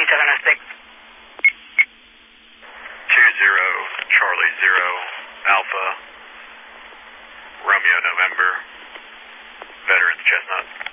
706. 20 Charlie 0 Alpha Romeo November Veterans Chestnut.